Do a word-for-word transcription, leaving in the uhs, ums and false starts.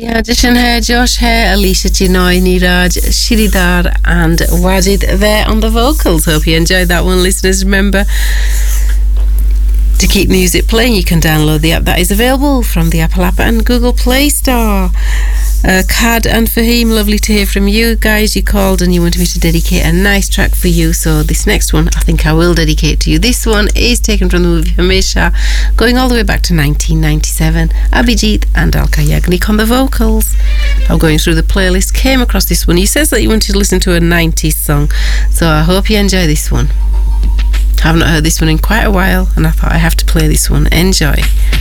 Yeah, Jishan here, Josh here, Alicia Chinoy, Niraj, Shiridar, and Wajid there on the vocals. Hope you enjoyed that one, listeners. Remember to keep music playing. You can download the app that is available from the Apple App and Google Play Store. Uh, Kad and Fahim, lovely to hear from you guys. You called and you wanted me to dedicate a nice track for you, so this next one I think I will dedicate to you. This one is taken from the movie Hamesha, going all the way back to nineteen ninety-seven. Abhijit and Alka Yagnik on the vocals. I'm going through the playlist, came across this one. He says that you wanted to listen to a nineties song, so I hope you enjoy this one. I've not heard this one in quite a while, and I thought I have to play this one. Enjoy.